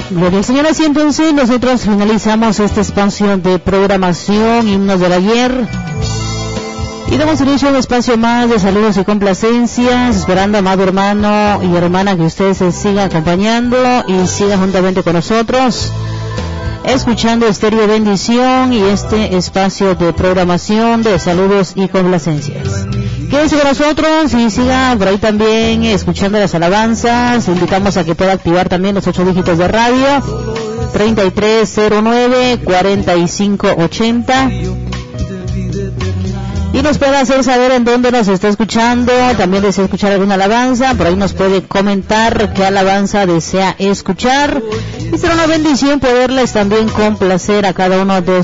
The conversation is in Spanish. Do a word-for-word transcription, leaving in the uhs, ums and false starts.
Gloria al Señor. Así entonces nosotros finalizamos este espacio de programación Himnos del Ayer y damos inicio a un espacio más de saludos y complacencias, esperando, amado hermano y hermana, que ustedes se sigan acompañando y sigan juntamente con nosotros escuchando Estéreo Bendición y este espacio de programación de saludos y complacencias. Quédense con nosotros y siga por ahí también escuchando las alabanzas. Invitamos a que pueda activar también los ocho dígitos de radio, treinta y tres cero nueve cuarenta y cinco ochenta, y nos puede hacer saber en dónde nos está escuchando. También desea escuchar alguna alabanza, por ahí nos puede comentar qué alabanza desea escuchar, y será una bendición poderles también complacer a cada uno de